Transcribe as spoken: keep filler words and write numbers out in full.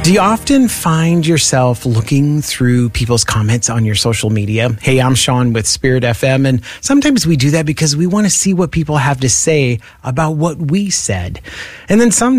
Do you often find yourself looking through people's comments on your social media? Hey, I'm Sean with Spirit F M, and sometimes we do that because we want to see what people have to say about what we said. And then sometimes